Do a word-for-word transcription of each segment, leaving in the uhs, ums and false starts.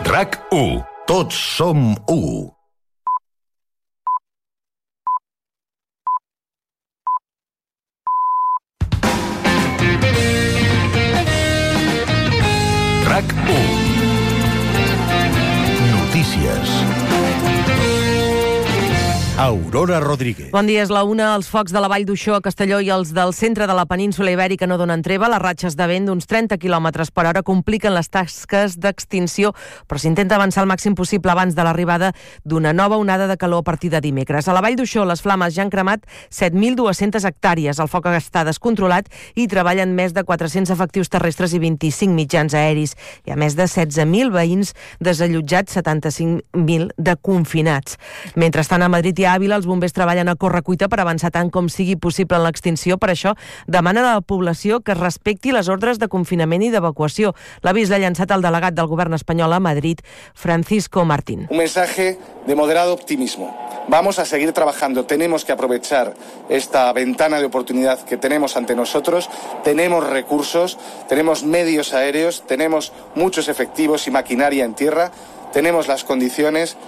RAC u. Tots som u. RAC u. Notícies. Aurora Rodríguez. Bon dia, és la una. Els focs de la Vall d'Uixó a Castelló i els del centre de la península Ibèrica no donen treva. Les ratxes de vent d'uns trenta quilòmetres per hora compliquen les tasques d'extinció, però s'intenta avançar el màxim possible abans de l'arribada d'una nova onada de calor a partir de dimecres. A la Vall d'Uixó les flames ja han cremat set mil dues-centes hectàrees. El foc està descontrolat i treballen més de quatre-cents efectius terrestres i vint-i-cinc mitjans aeris. Hi ha més de setze mil veïns desallotjats, setanta-cinc mil de confinats. Mentrestant, a Madrid i a Àvila, els bombers treballen a correcuita per avançar tant com sigui possible en l'extinció. Per això demanen a la població que respecti les ordres de confinament i d'evacuació. L'avís l'ha llançat el delegat del govern espanyol a Madrid, Francisco Martín. Un mensaje de moderado optimismo. Vamos a seguir trabajando. Tenemos que aprovechar esta ventana de oportunidad que tenemos ante nosotros. Tenemos recursos, tenemos medios aéreos, tenemos muchos efectivos y maquinaria en tierra. Tenemos las condiciones.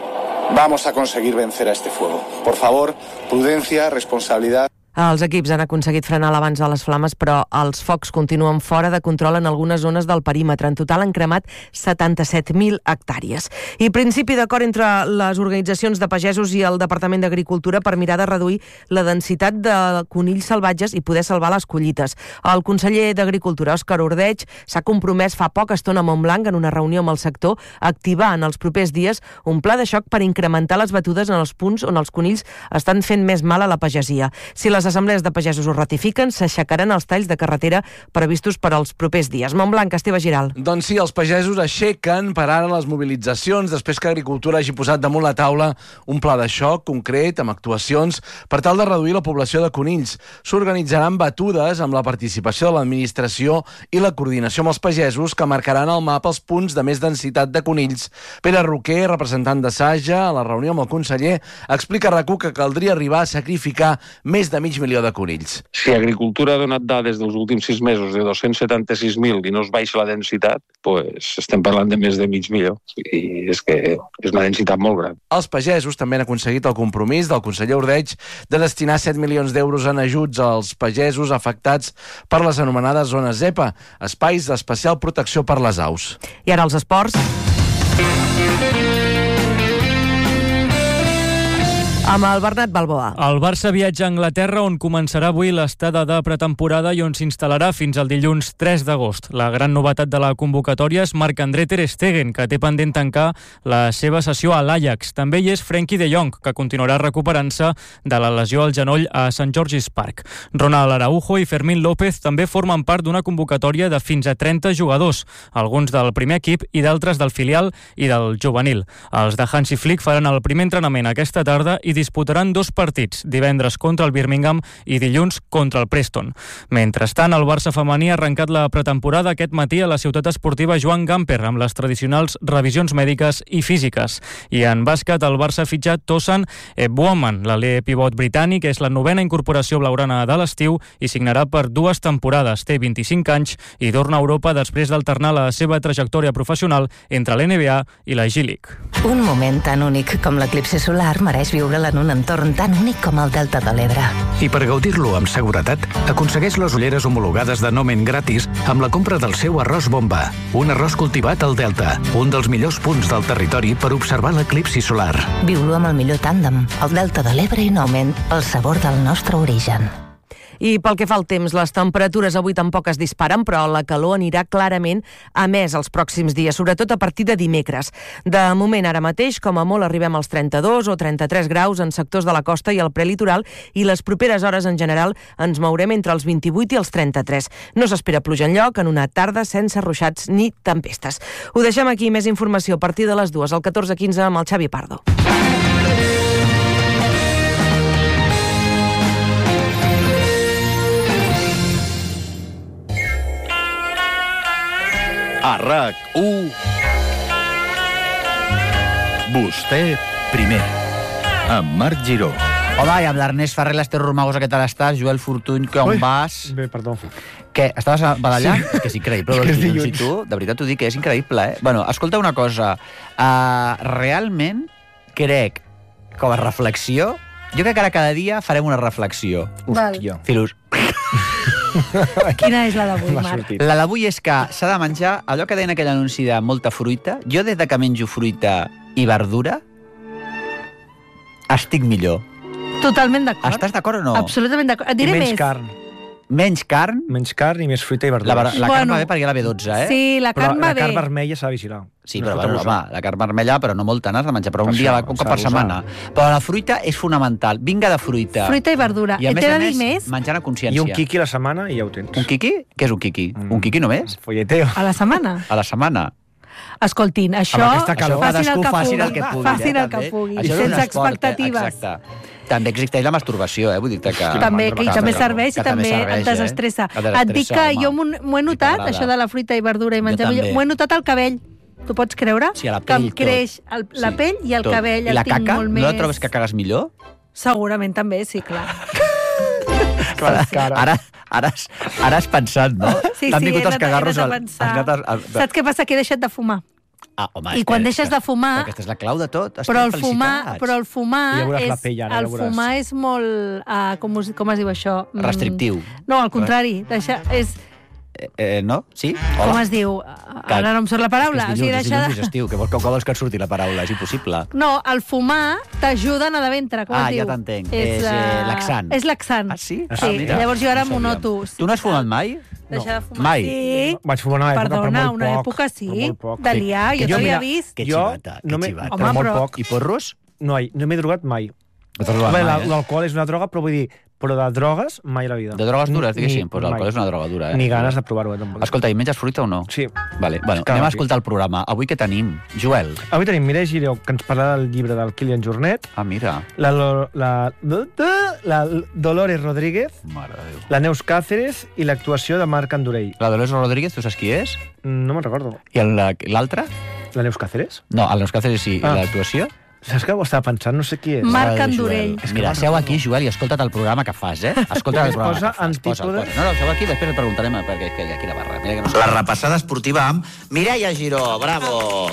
Vamos a conseguir vencer a este fuego. Por favor, prudencia, responsabilidad. Els equips han aconseguit frenar l'abans de les flames, però els focs continuen fora de control en algunes zones del perímetre. En total han cremat setanta-set mil hectàrees. I principi d'acord entre les organitzacions de pagesos i el Departament d'Agricultura per mirar de reduir la densitat de conills salvatges i poder salvar les collites. El conseller d'Agricultura, Òscar Ordeig, s'ha compromès fa poca estona a Montblanc en una reunió amb el sector a activar en els propers dies un pla de xoc per incrementar les batudes en els punts on els conills estan fent més mal a la pagesia. Si les assemblees de pagesos ho ratifiquen, s'aixecaran els talls de carretera previstos per als propers dies. Montblanc, Esteve Giral. Doncs sí, els pagesos aixequen per ara les mobilitzacions després que Agricultura hagi posat damunt la taula un pla de xoc concret amb actuacions per tal de reduir la població de conills. S'organitzaran batudes amb la participació de l'administració i la coordinació amb els pagesos que marcaran al mapa els punts de més densitat de conills. Pere Roquer, representant de Saja, a la reunió amb el conseller, explica a RAC u que caldria arribar a sacrificar més de mig milió de conills. Si Agricultura ha donat dades dels últims sis mesos de dos-cents setanta-sis mil i no es baixa la densitat, pues estem parlant de més de mig milió. I és que és una densitat molt gran. Els pagesos també han aconseguit el compromís del conseller Ordeig de destinar set milions d'euros en ajuts als pagesos afectats per les anomenades zones E P A, espais d'especial protecció per les aus. I ara els esports. Amb el Bernat Balboa. El Barça viatja a Anglaterra, on començarà avui l'estada de pretemporada i on s'instal·larà fins al dilluns tres d'agost. La gran novetat de la convocatòria és Marc-André ter Stegen, que té pendent tancar la seva sessió a l'Ajax. També hi és Frenkie de Jong, que continuarà recuperant-se de la lesió al genoll a Saint George's Park. Ronald Araujo i Fermín López també formen part d'una convocatòria de fins a trenta jugadors, alguns del primer equip i d'altres del filial i del juvenil. Els de Hansi Flick faran el primer entrenament aquesta tarda i disputaran dos partits, divendres contra el Birmingham i dilluns contra el Preston. Mentrestant, el Barça femení ha arrencat la pretemporada aquest matí a la ciutat esportiva Joan Gamper, amb les tradicionals revisions mèdiques i físiques. I en bàsquet, el Barça ha fitxat Tosan Ebouaman, l'alè pivot britànic, és la novena incorporació blaugrana de l'estiu i signarà per dues temporades. Té vint-i-cinc anys i torna a Europa després d'alternar la seva trajectòria professional entre l'N B A i la G-League. Un moment tan únic com l'eclipsi solar mereix viure'l en un entorn tan únic com el Delta de l'Ebre. I per gaudir-lo amb seguretat, aconsegueix les ulleres homologades de Nomen gratis amb la compra del seu arròs bomba. Un arròs cultivat al Delta, un dels millors punts del territori per observar l'eclipsi solar. Viu-lo amb el millor tàndem, el Delta de l'Ebre i Nomen, el sabor del nostre origen. I pel que fa al temps, les temperatures avui tampoc es disparen, però la calor anirà clarament a més els pròxims dies, sobretot a partir de dimecres. De moment, ara mateix, com a molt, arribem als trenta-dos o trenta-tres graus en sectors de la costa i el prelitoral, i les properes hores en general ens mourem entre els vint-i-vuit i els trenta-tres. No s'espera pluja enlloc en una tarda sense ruixats ni tempestes. Ho deixem aquí, més informació a partir de les dues, al catorze quinze amb el Xavi Pardo. A RAC u, vostè primer, amb Marc Giró. Hola, i amb l'Ernest Ferrer, l'Ester Romagos, què tal estàs? Joel Fortuny, que on Ui, vas? Bé, perdó. Què? Estaves badallant? Sí. Que és increïble. És que és doncs, dilluns. i tu, de veritat t'ho dic, que és increïble, eh? Bueno, escolta una cosa. Uh, realment crec, com a reflexió, jo crec que ara cada dia farem una reflexió. Hòstia. Filus. Quina és la d'avui, Marc? La d'avui és que s'ha de menjar allò que deien aquell anunci de molta fruita. Jo, des de que menjo fruita i verdura, estic millor. Totalment d'acord. Estàs d'acord o no? Absolutament d'acord. Et I diré menys més. carn. Menys carn? Menys carn i més fruita i La, verdures. la carn Bueno, va bé perquè hi ha la B dotze, eh? Sí, la Però carn la, va la carn bé. vermella s'ha de vigilar. Sí, No però es pot bueno, abusar. home, la carn vermella, però no molta, n'has de menjar, però un Per dia, això, un cop s'ha per d'abusar. setmana. Però la fruita és fonamental. Vinga de fruita. Fruita i verdura. I a Et més he a de dir més, més? menjant a consciència. I un quiqui a la setmana i ja ho tens. Un quiqui? Què és un quiqui? Mm. Un quiqui només? Folleteo. A la setmana. A la setmana? Escoltin, això... Amb aquesta calor. Facin el Cadascú que facin pugui. el que pugui. Facin eh, el que també. pugui. Això és un Sense esport, eh? expectatives. Exacte. També existeix la masturbació, eh? Vull dir-te que... També, que, i també serveix que i també serveix, et desestressa. Eh? Et dic que jo m'ho m'ho he notat, t'agrada. això de la fruita i verdura i menjar Jo millor. també. M'ho he notat al cabell. Tu pots creure? Sí, a la que em pell, tot. creix el, la Sí, pell i el tot. cabell I el la tinc caca? molt No més... la trobes que cagues millor? Segurament també, sí, clar. Ara, ara, ara, has, ara has pensat, no? Sí, T'han sí, vingut he els anat, he cagarros anat a al- pensar. has anat a- a- Saps què passa? Que he deixat de fumar. Ah, home, I és quan que- deixes de fumar... Aquesta és la clau de tot. Però el Estem fumar, felicitats. però el fumar I ja veuràs és, la pell, ara, el ja veuràs. fumar és molt, uh, com, us, com es diu això? Mm, Restrictiu. No, al contrari. Deixar, és, Eh, eh, no? Sí? com es diu? Que- Ara no em surt la paraula. És O sigui, dilluns, és deixar dilluns i de... és estiu. Que vols, que vols que et surti la paraula? És impossible. No, el fumar t'ajuda a anar de ventre, com Ah, es diu? ja t'entenc. És, eh, eh, laxant. És laxant. Ah, sí? Sí, Ah, mira. llavors jo ara No m'ho sabíem. noto. Tu no has fumat mai? Deixar de fumar. Mai. Sí. Vaig fumar una època, Perdona, però molt una poc. època sí, però molt poc, de sí. liar, jo Que t'havia mira, vist. Que jo xivata, que no m'he- xivata. Home, però molt però- poc. I porros? No, hi- no m'he drogat mai. No t'has drogat Bé, mai, la- eh? L'alcohol és una droga, però vull dir, però de drogues, mai a la vida. De drogues dures, Ni- diguéssim. Doncs mai. l'alcohol és una droga dura, eh? Ni ganes de provar-ho, eh, tampoc. Escolta, i menges fruita o no? Sí. Vale, bueno, Cada anem a matí. escoltar el programa. Avui què tenim? Joel. Avui tenim Mireia Giró, que ens parla del llibre del Kilian Jornet, Ah, mira. la, la, la, la Dolores Rodríguez, Mare de Déu. la Neus Cáceres i l'actuació de Marc Andorell. La Dolores Rodríguez, tu saps qui és? No me'n recordo. I el- l'altre? La Neus Cáceres? No, el Neus Cáceres sí. Ah. I l'actuació? Saps que ho estava pensant? No sé qui és. Marc Joel. Andorell. És que Mira, me'n seu recordo. aquí, Joel, i escolta't el programa que fas, eh? Escolta el Es programa posa que fas. antípodes. Posa, posa. No, no, seu aquí, després et preguntarem perquè és que aquí la barra. Mira que no... La repassada esportiva amb Mireia Giró. Bravo!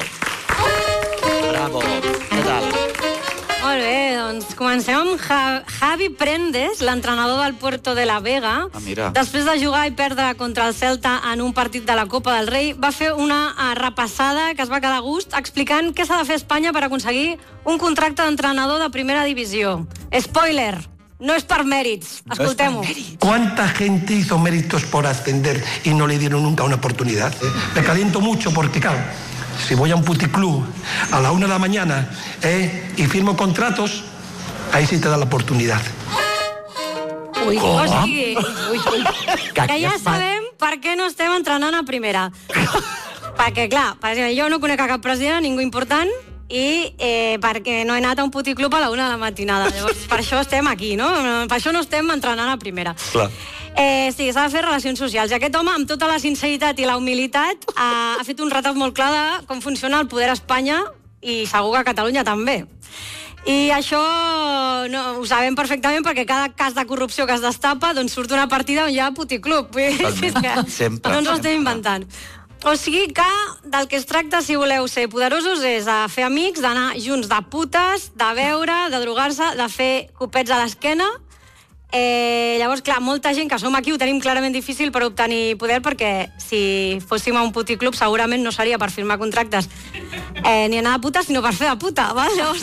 Bravo! Què tal? Molt bé, doncs comencem amb Ja- Javi Prendes, l'entrenador del Puerto de la Vega. Ah, mira. Després de jugar i perdre contra el Celta en un partit de la Copa del Rei, va fer una uh, repassada que es va quedar a gust explicant què s'ha de fer a Espanya per aconseguir un contracte d'entrenador de primera divisió. Spoiler, no és per mèrits. Escoltem-ho. ¿Cuánta gente hizo méritos por ascender y no le dieron nunca una oportunidad? ¿Eh? Me caliento mucho porque, claro, si voy a un puticlub a la una de la mañana ¿eh? y firmo contratos, ahí sí te da la oportunidad. Ui, Com? o sigui, ui, ui. Que ja sabem per què no estem entrenant a primera. Perquè, clar, per exemple, jo no conec a cap president, ningú important, i eh, perquè no he anat a un puticlub a la una de la matinada. Llavors, per això estem aquí, no? Per això no estem entrenant a primera. Clar. Eh, sí, s'ha de fer relacions socials. I aquest home, amb tota la sinceritat i la humilitat, ha, ha fet un retrat molt clar de com funciona el poder a Espanya i segur que a Catalunya també. I això no, ho sabem perfectament perquè cada cas de corrupció que es destapa doncs surt una partida on hi ha puticlub. Vull dir, és que Sempre, no ens ho sempre. estem inventant. O sigui que del que es tracta, si voleu ser poderosos, és a fer amics, d'anar junts de putes, de beure, de drogar-se, de fer copets a l'esquena. Eh, llavors, clar, molta gent que som aquí ho tenim clarament difícil per obtenir poder perquè si fóssim a un puticlub segurament no seria per firmar contractes eh, ni anar de puta, sinó per fer de puta, val? Llavors...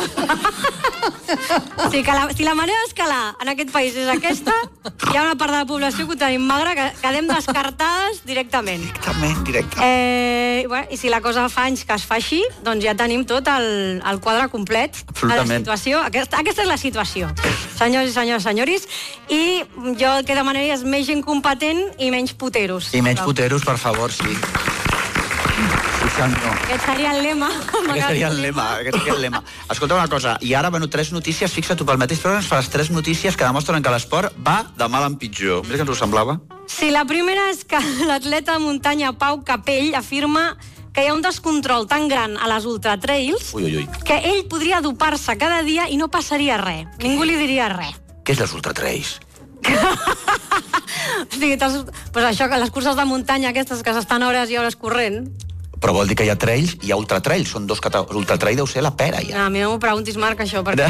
o sigui que la, si la manera d'escalar en aquest país és aquesta, hi ha una part de la població que ho tenim magra que quedem descartades directament. Directament, directe. Eh, bueno, I si la cosa fa anys que es fa així, doncs ja tenim tot el, el quadre complet de la Absolutament. situació. Aquesta, aquesta és la situació, senyors i senyores, senyoris, i jo el que demanaria és més gent competent i menys puteros. I menys puteros, per favor, sí. Sí, senyor. Aquest seria el lema. Aquest seria el lema, aquest seria el lema. Escolta una cosa, i ara, bueno, tres notícies, fixa't tu, pel mateix programa ens faràs tres notícies que demostren que l'esport va de mal en pitjor. Mira que ens ho semblava. Sí, la primera és que l'atleta de muntanya Pau Capell afirma que hi ha un descontrol tan gran a les ultratrails Ui, ui, ui. que ell podria dopar-se cada dia i no passaria res. Ningú li diria res. Què és les ultratrails? O sigui, pues això, que les curses de muntanya aquestes que s'estan hores i hores corrent... Però vol dir que hi ha trails i hi ha ultratrails. Són dos categories. Ultratrail deu ser la pera, ja. No, a mi no m'ho preguntis, Marc, això, perquè...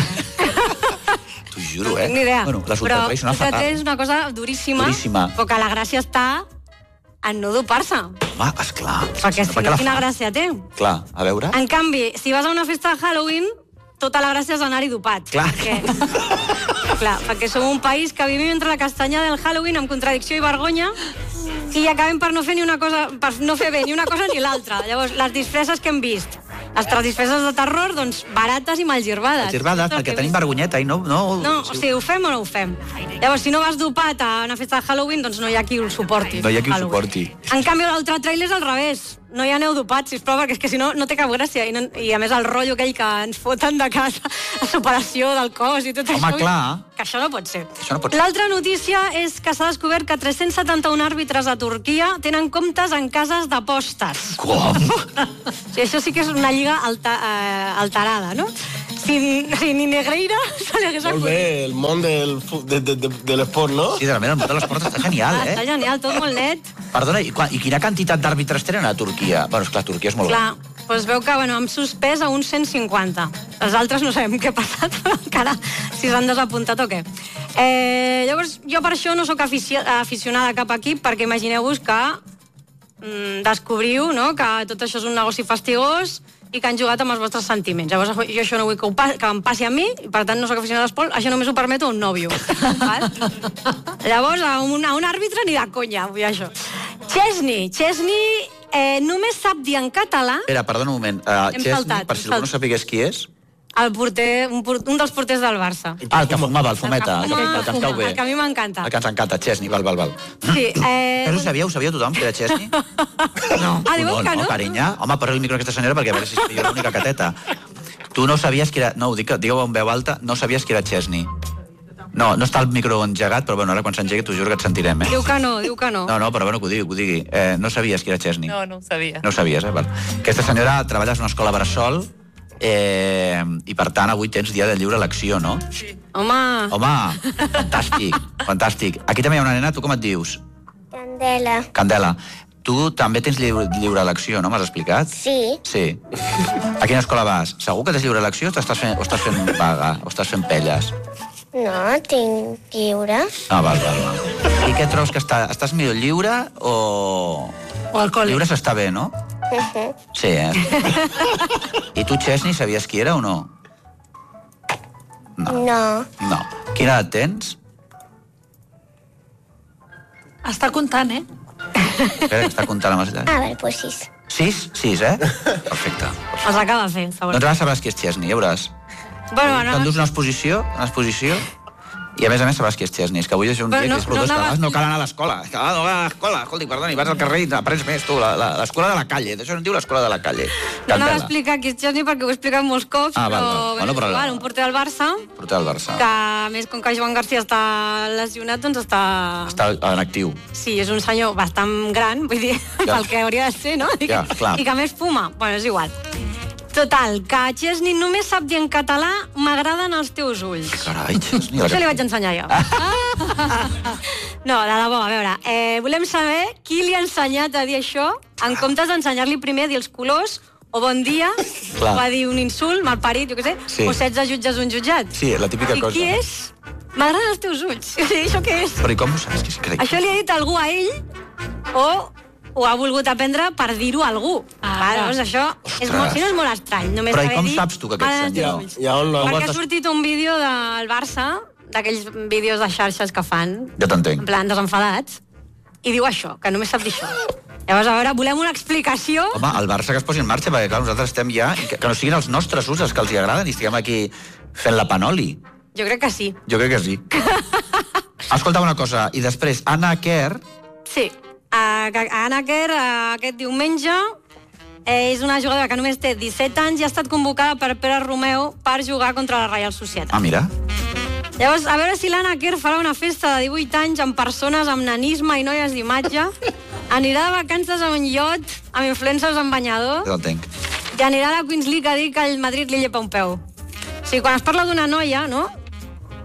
T'ho juro, eh? No tinc ni idea. Bueno, les però ultratrails són fatal. ultratrail és una cosa duríssima, Duríssima. però que la gràcia està en no dopar-se. Home, esclar. Perquè si no, quina gràcia té? Clar, a veure... En canvi, si vas a una festa de Halloween, tota la gràcia és anar-hi dopat. Clar. Perquè, clar, perquè som un país que vivim entre la castanyada del Halloween amb contradicció i vergonya i acabem per no fer ni una cosa, per no fer bé ni una cosa ni l'altra. Llavors, les disfresses que hem vist, les disfresses de terror, doncs, barates i malgirbades. Malgirbades, perquè tenim vergonyeta i no... No, no o sigui, ho fem o no ho fem? Llavors, si no vas dopat a una festa de Halloween, doncs no hi ha qui ho suporti. No hi ha qui ho suporti. En canvi, l'altre trail és al revés. No hi aneu dopats, sisplau, perquè és que si no, no té cap gràcia. I, no, I a més el rotllo aquell que ens foten de casa, la superació del cos i tot Home, això... Home, clar. Que això no pot ser. Això no pot ser. L'altra notícia és que s'ha descobert que tres-cents setanta-un àrbitres a Turquia tenen comptes en cases d'apostes. Com? Sí, això sí que és una lliga alta, eh, alterada, no? Si, si ni Negreira se li hagués acudit. Molt bé, el món del, de, de, de, de l'esport, no? Sí, realment, el món de l'esport està genial, ah, eh? Està genial, tot molt net. Perdona, i, i quina quantitat d'àrbitres tenen a Turquia? Bueno, esclar, Turquia és molt clar, doncs veu que bueno, hem suspès a uns cent cinquanta. Els altres no sabem què ha passat, però encara si s'han desapuntat o què. Eh, llavors, jo per això no sóc afici aficionada a cap equip, perquè imagineu-vos que mm, descobriu no, que tot això és un negoci fastigós i que han jugat amb els vostres sentiments. Llavors, jo això no vull que, pa que em passi a mi, i per tant no sóc aficionada a l'esport, això només ho permeto a un nòvio. Llavors, a un, a un àrbitre ni de conya, vull dir això. Chesney, Chesney eh, només sap dir en català... Espera, perdona un moment. Uh, Chesney, saltat, per si algú no sapigués qui és... El porter, un, un dels porters del Barça. Ah, el que fumava, el fumeta. El que, el que ens cau bé. El que a mi m'encanta. El que ens encanta, Chesney, val, val, val. Sí, eh... Però ho sabia, ho sabia tothom, que era Chesney? No. Ah, diuen no, que no? No, carinya. Home, posa el micro a aquesta senyora perquè a veure si jo l'única cateta. Tu no sabies que era... No, ho dic, digueu en veu alta, no sabies que era Chesney. No, no està el micro engegat, però bueno, ara quan s'engegui t'ho juro que et sentirem, eh? Diu que no, diu que no. No, no, però bueno, que ho digui, que ho digui. Eh, no sabies que era Chesney. No, no ho sabia. No ho sabies, eh? Val. Aquesta senyora treballa a una escola bressol eh, i per tant avui tens dia de lliure elecció, no? Sí. Home! Home, fantàstic, fantàstic. Aquí també hi ha una nena, tu com et dius? Candela. Candela. Tu també tens lliure, lliure elecció, no? M'has explicat? Sí. Sí. A quina escola vas? Segur que tens lliure elecció o estàs fent, o estàs fent vaga? O estàs fent pelles? No, tinc lliure. Ah, val, val, val. I què trobes que està, estàs millor lliure o... O al col·le. Lliure s'està bé, no? Uh-huh. Sí, eh? I tu, Chesney, sabies qui era o no? No. No. No. Quina edat tens? Està comptant, eh? Espera, que està comptant amb els llavis. A veure, pues sis. Sis? Sis, eh? Perfecte. Els acaba de fer, segurament. Doncs ara sabràs qui és Chesney, ja veuràs. Bueno, no. T'endús una exposició, una exposició, i a més a més sabràs qui és Chesney. És que avui és un Però dia no- que és no produs, anava- que no cal anar a l'escola. És que ah, no cal anar a l'escola. Escolti, perdoni, vas al carrer i aprens més, tu. la- la- L'escola de la calle. D'això no en diu l'escola de la calle. No anava a Candela, explicar qui és Chesney perquè ho he explicat molts cops, Ah, val, però, val. Bueno, és però la- igual, un porter del Barça, porter del Barça. que a més, com que Joan García està lesionat, doncs està... Està en actiu. Sí, és un senyor bastant gran, vull dir, Ja. pel que hauria de ser, no? I, Ja, que, clar. I que a més fuma. Bueno, és igual. Total, que Chesney només sap dir en català m'agraden els teus ulls. Carai, Chesney. Això li vaig ensenyar jo. No, de debò, a veure, eh, volem saber qui li ha ensenyat a dir això, en comptes d'ensenyar-li primer a dir els colors, o bon dia, Clar. o a dir un insult, malparit, jo què sé, Sí. o setze jutges un jutjat. Sí, la típica I cosa. qui és? M'agraden els teus ulls. O sigui, això què és? Però i com ho saps? Que sí, crec. Això li ha dit algú a ell, o ho ha volgut aprendre per dir-ho a algú. Ah, clar, doncs això és molt, si no és molt estrany. Només Però i haver com dit, saps tu que aquest "M'agraden els senyor- teus ulls". I on l'ha- Perquè ha sortit un vídeo del Barça, d'aquells vídeos de xarxes que fan, Ja t'entenc. en plan desenfadats, i diu això, que només sap dir això. Llavors, a veure, volem una explicació. Home, el Barça que es posi en marxa, perquè clar, nosaltres estem ja... i Que, que no siguin els nostres usos que els hi agraden i estiguem aquí fent la panoli. Jo crec que sí. Jo crec que sí. Escolta una cosa, i després Anna Kerr... Sí. A, a Anna Kerr, a, aquest diumenge, eh, és una jugadora que només té disset anys i ha estat convocada per Pere Romeu per jugar contra la Reial Societat. Ah, mira. Llavors, a veure si l'Anna Kerr farà una festa de divuit anys amb persones amb nanisme i noies d'imatge, anirà de vacances a un iot amb influencers en banyador Ja t'entenc. i anirà a la Queens League a dir que el Madrid li llepa un peu. O sigui, quan es parla d'una noia, no?,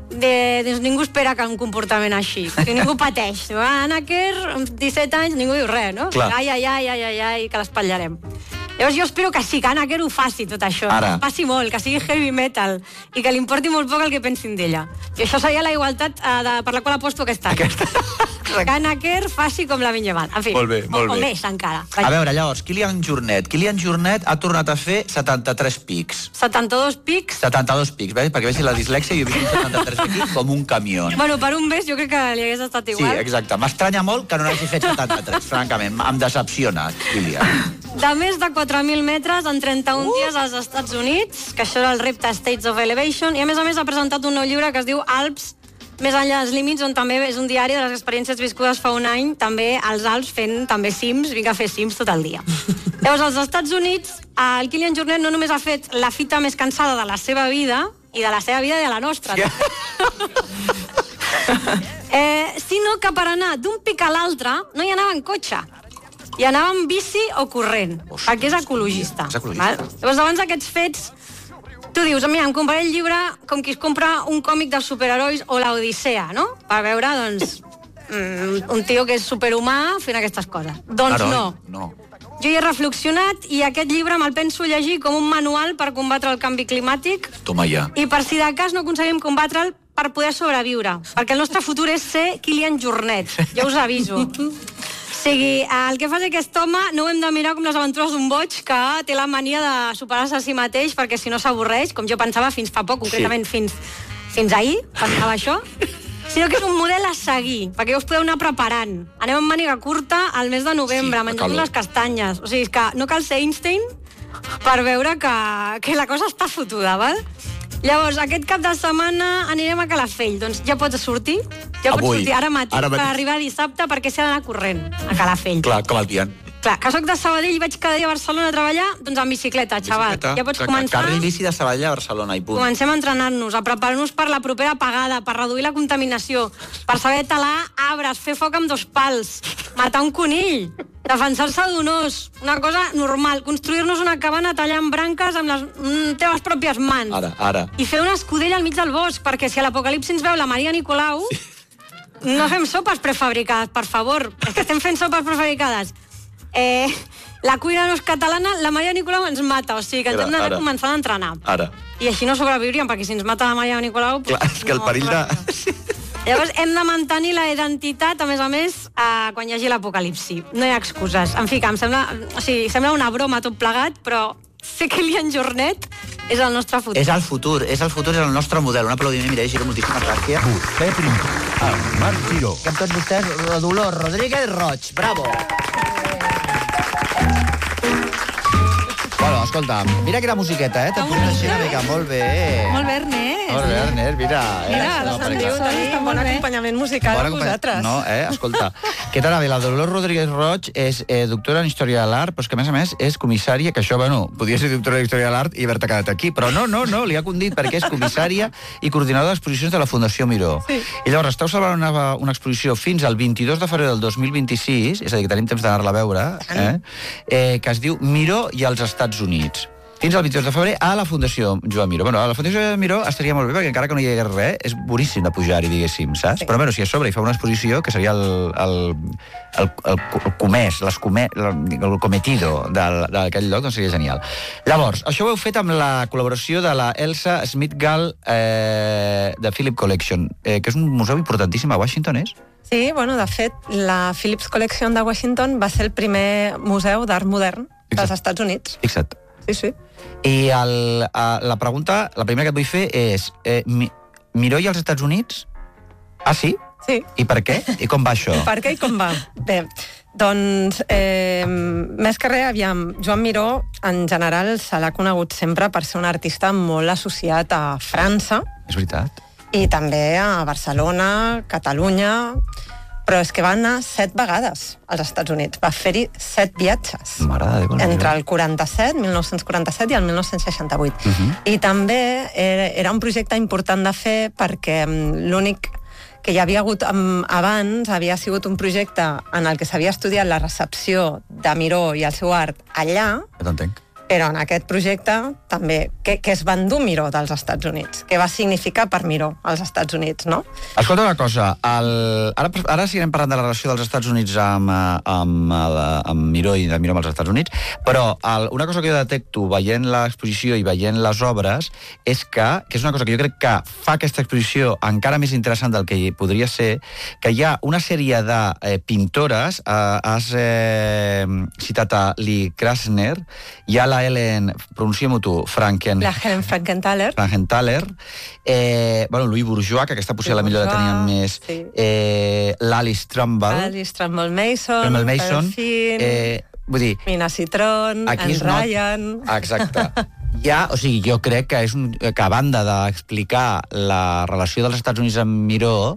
de, doncs ningú espera que un comportament així, que ningú pateix. Anaker, amb disset anys, ningú diu res, no? Clar. Ai, ai, ai, ai, ai, ai, que l'espatllarem. Llavors jo espero que sí, que Anaker ho faci tot això, Ara. que passi molt, que sigui heavy metal i que li importi molt poc el que pensin d'ella. I això seria la igualtat eh, de, per la qual aposto aquest any. Aquesta. Que Anaker faci com la Vinyeval. En fi, Molt bé, molt o, o bé. més encara. A veure, llavors, Kilian Jornet. Kilian Jornet ha tornat a fer setanta-tres pics. setanta-dos pics. setanta-dos pics, veus? Perquè veig la dislèxia i jo he vist un setanta-tres pics com un camió. Bueno, per un mes jo crec que li hagués estat Sí, igual. exacte. M'estranya molt que no n'hagi fet setanta-tres, francament. Em decepciona, Kilian. De més de quatre mil metres en trenta-un uh! dies als Estats Units, que això era el repte States of Elevation, i a més a més ha presentat un nou llibre que es diu Alps, més enllà dels límits, on també és un diari de les experiències viscudes fa un any, també als Alps fent també cims, vinc a fer cims tot el dia. Llavors, als Estats Units, el Kilian Jornet no només ha fet la fita més cansada de la seva vida, i de la seva vida i de la nostra. eh, sinó que per anar d'un pic a l'altre no hi anava en cotxe. I anava en bici o corrent, perquè és ecologista. És ecologista. Val? Llavors, davant d'aquests fets, tu dius, mira, em compraré el llibre com qui es compra un còmic dels superherois o l'Odissea, no? Per veure, doncs, mm, un tio que és superhumà fent aquestes coses. Doncs Heroi, no. no. Jo hi he reflexionat i aquest llibre me'l penso llegir com un manual per combatre el canvi climàtic Toma ja. i per si de cas no aconseguim combatre'l per poder sobreviure. Perquè el nostre futur és ser Kilian Jornet. Ja us aviso. O sigui, el que fa és que aquest home no ho hem de mirar com les aventures d'un boig que té la mania de superar-se a si mateix perquè si no s'avorreix, com jo pensava fins fa poc, concretament sí. fins, fins ahir, pensava això, sinó que és un model a seguir, perquè ja us podeu anar preparant. Anem amb màniga curta al mes de novembre, sí, menjant les castanyes. O sigui, és que no cal ser Einstein per veure que, que la cosa està fotuda, val? Llavors, aquest cap de setmana anirem a Calafell. Doncs ja pots sortir, ja pots Avui. sortir ara mateix, Ara mateix. per arribar dissabte perquè s'ha d'anar corrent a Calafell. Clar, com el pian. Clar, que soc de Sabadell i vaig cada dia a Barcelona a treballar, doncs amb bicicleta, xaval. Ja pots començar... Carril bici de Sabadell a Barcelona i punt. Comencem a entrenar-nos, a preparar-nos per la propera pagada, per reduir la contaminació, per saber talar arbres, fer foc amb dos pals, matar un conill, defensar-se d'un os, una cosa normal, construir-nos una cabana tallant branques amb les mm, teves pròpies mans. Ara, ara. I fer una escudella al mig del bosc, perquè si a l'apocalipsi ens veu la Maria Nicolau, sí. no fem sopes prefabricades, per favor. És que estem fent sopes prefabricades. Eh, la cuina no és catalana, la Maria Nicolau ens mata, o sigui que ens hem d'anar començant a entrenar. Ara. I així no sobreviuríem, perquè si ens mata la Maria Nicolau... Clar, és que el perill de... Llavors hem de mantenir la identitat, a més a més, eh, quan hi hagi l'apocalipsi. No hi ha excuses. En fi, que em sembla, o sigui, sembla una broma tot plegat, però ser Kilian Jornet és el nostre futur. És el futur, és el futur, és el nostre model. Un aplaudiment, Mireia Giró, moltíssimes gràcies. Vostè primer, amb Marc Giró. Que amb tots vostès, Dolors Rodríguez Roig. Bravo. Bueno, escolta, mira quina musiqueta, eh? Te poses així una mica, molt bé. Molt bé, Ernest. Molt bé, Ernest, mira. Eh? Mira, la Sandriu tenim un bon acompanyament musical Bon amb vosaltres. No, eh? Escolta, què tal? La Dolors Rodríguez Roig és eh, doctora en Història de l'Art, però és que, a més a més, és comissària, que això, bueno, podia ser doctora en Història de l'Art i haver-te quedat aquí, però no, no, no, li ha condit perquè és comissària i coordinadora d'exposicions de la Fundació Miró. Sí. I llavors esteu celebrant una, una exposició fins al vint-i-dos de febrer del dos mil vint-i-sis, és a dir, que tenim temps d'anar-la a veure, eh? Eh, que es diu Miró i els Estats Units. Fins al vint-i-dos de febrer a la Fundació Joan Miró. Bueno, a la Fundació Joan Miró estaria molt bé, perquè encara que no hi hagués res, és boníssim de pujar-hi, diguéssim, saps? Sí. Però bueno, si a sobre hi fa una exposició, que seria el, el, el, el, el comès, l'escomè, el cometido d'aquell lloc, doncs seria genial. Llavors, això ho heu fet amb la col·laboració de la Elsa Smith-Gall eh, de Philip Collection, eh, que és un museu importantíssim a Washington, és? Sí, bueno, de fet, la Phillips Collection de Washington va ser el primer museu d'art modern dels Estats Units. Exacte. Sí, sí. I el, la pregunta, la primera que et vull fer és, eh, Miró i als Estats Units? Ah, sí? Sí. I per què? I com va això? I per què i com va? Bé, doncs, eh, més que res, aviam, Joan Miró, en general, se l'ha conegut sempre per ser un artista molt associat a França. És veritat. I també a Barcelona, Catalunya... Però és que va anar set vegades als Estats Units. Va fer-hi set viatges. Entre el quaranta-set, mil nou-cents quaranta-set i el mil nou-cents seixanta-vuit. Uh-huh. I també era, era un projecte important de fer perquè l'únic que hi havia hagut abans havia sigut un projecte en el que s'havia estudiat la recepció de Miró i el seu art allà. Ja t'entenc. Però en aquest projecte també, què, què es va endur Miró dels Estats Units? Què va significar per Miró als Estats Units, no? Escolta una cosa, el... ara, ara seguirem parlant de la relació dels Estats Units amb, amb, amb Miró i de Miró amb els Estats Units, però el, una cosa que jo detecto veient l'exposició i veient les obres és que, que és una cosa que jo crec que fa aquesta exposició encara més interessant del que podria ser, que hi ha una sèrie de eh, pintores, eh, has eh, citat a Lee Krasner, hi ha la Helen, pronuncia-m'ho tu, Franken... La Helen Frankenthaler. Frankenthaler. Eh, bueno, Louis Bourgeois, que aquesta potser la millor la teníem més. Sí. Eh, L'Alice Trumbull. Alice Trumbull Mason. Trumbull Mason. Perfin, eh, vull dir... Mina Citron, en Ryan... Not... Exacte. Ja, o sigui, jo crec que és un, que a banda d'explicar la relació dels Estats Units amb Miró,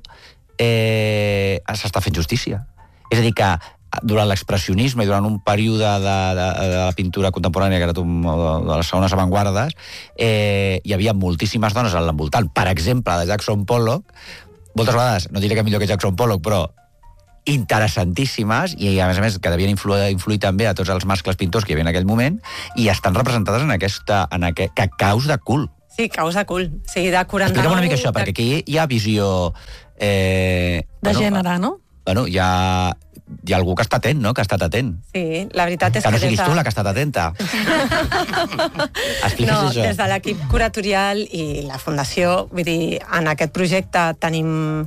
eh, s'està fent justícia. És a dir, que durant l'expressionisme i durant un període de, de, de la pintura contemporània, que era de les segones avantguardes, eh, hi havia moltíssimes dones al voltant. Per exemple, de Jackson Pollock, moltes vegades, no diré que millor que Jackson Pollock, però interessantíssimes, i a més a més que devien influir, influir també a tots els mascles pintors que hi havia en aquell moment, i estan representades en aquesta... En aquest, que caus de cul. Sí, caus de cul. Sí, de quaranta-nou... Explica'm una mica això, perquè aquí hi ha visió... Eh, de bueno, gènere, no? Bueno, hi ha... hi ha algú que està atent, no?, que ha estat atent. Sí, la veritat és que... Que no siguis de... tu la que ha estat atenta. Expliquis no, això. Des de l'equip curatorial i la Fundació, vull dir, en aquest projecte tenim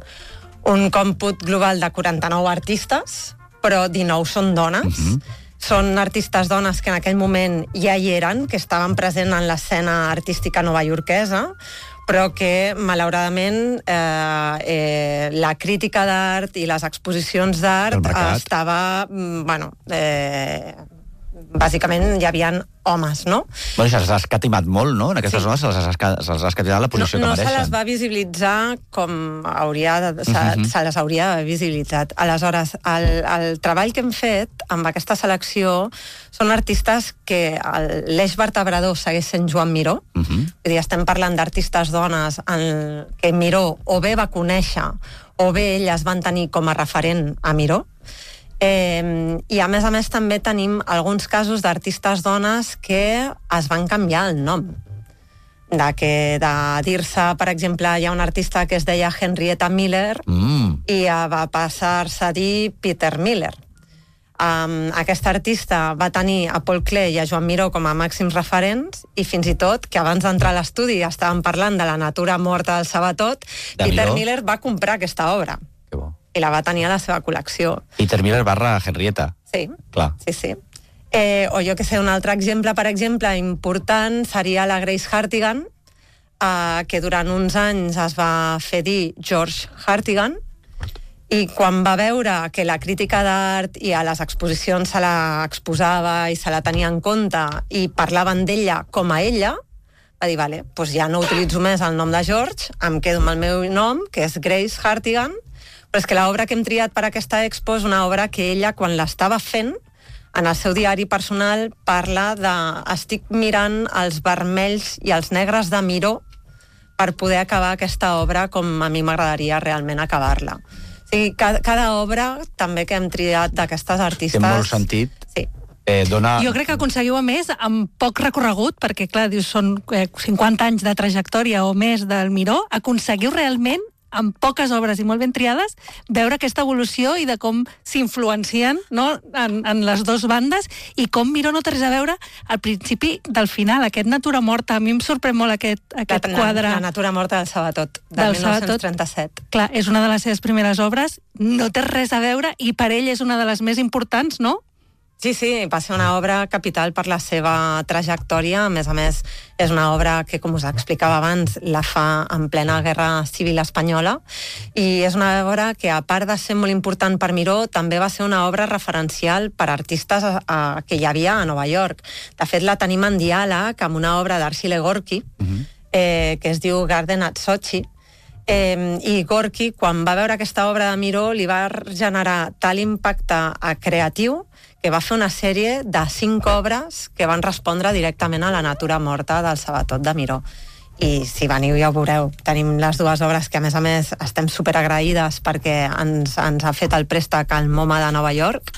un còmput global de quaranta-nou artistes, però dinou són dones. Uh-huh. Són artistes dones que en aquell moment ja hi eren, que estaven presents en l'escena artística novaiorquesa, però que, malauradament, eh, eh, la crítica d'art i les exposicions d'art estava, bueno, eh, bàsicament hi havia homes, no? Bueno, se'ls ha escatimat molt, no? En aquestes sí. zones se'ls ha, se ha escatimat la posició no, que no mereixen. No se les va visibilitzar com hauria de, se, uh-huh. se les hauria d'haver visibilitzat. Aleshores, el, el treball que hem fet amb aquesta selecció són artistes que l'eix vertebrador segueix sent Joan Miró. Uh-huh. Vull dir, estem parlant d'artistes dones en que Miró o bé va conèixer o bé elles van tenir com a referent a Miró. Eh, i a més a més també tenim alguns casos d'artistes dones que es van canviar el nom, de que de dir-se, per exemple, hi ha un artista que es deia Henrietta Miller mm. i va passar-se a dir Peter Miller. Um, aquest artista va tenir a Paul Klee i a Joan Miró com a màxims referents, i fins i tot que abans d'entrar a l'estudi estàvem parlant de la natura morta del Sabatot, de Peter Miró? Miller va comprar aquesta obra. Que bo. I la va tenir a la seva col·lecció. Peter Miller barra Henrietta. Sí, clar. Sí, sí. Eh, o jo que sé, un altre exemple, per exemple, important, seria la Grace Hartigan, eh, que durant uns anys es va fer dir George Hartigan, i quan va veure que la crítica d'art i a les exposicions se la exposava i se la tenia en compte i parlaven d'ella com a ella, va dir, vale, doncs ja no utilitzo més el nom de George, em quedo amb el meu nom, que és Grace Hartigan, però és que l'obra que hem triat per aquesta expo és una obra que ella, quan l'estava fent, en el seu diari personal parla de estic mirant els vermells i els negres de Miró per poder acabar aquesta obra com a mi m'agradaria realment acabar-la. O sigui, cada, cada obra també que hem triat d'aquestes artistes... Té molt sentit. Sí. Eh, dona... Jo crec que aconseguiu, a més, amb poc recorregut, perquè, clar, dius, són eh, cinquanta anys de trajectòria o més del Miró, aconseguiu realment, amb poques obres i molt ben triades, veure aquesta evolució i de com s'influencien, no?, en, en les dues bandes, i com Miró no té res a veure al principi del final, aquest Natura Morta. A mi em sorprèn molt aquest, aquest la, quadre. La Natura Morta del Sabatot, del, del mil nou-cents trenta-set. Clar, és una de les seves primeres obres, no té res a veure, i per ell és una de les més importants, no? Sí, sí, va ser una obra capital per la seva trajectòria. A més a més, és una obra que, com us explicava abans, la fa en plena Guerra Civil Espanyola, i és una obra que, a part de ser molt important per Miró, també va ser una obra referencial per artistes a, a, que hi havia a Nova York. De fet, la tenim en diàleg amb una obra d'Arshile Gorky, uh-huh. eh, que es diu Garden at Sochi, eh, i Gorky, quan va veure aquesta obra de Miró, li va generar tal impacte creatiu que va fer una sèrie de cinc obres que van respondre directament a la Natura Morta del Sabatot de Miró. I si veniu ja ho veureu. Tenim les dues obres que, a més a més, estem superagraïdes perquè ens, ens ha fet el préstec al MoMA de Nova York,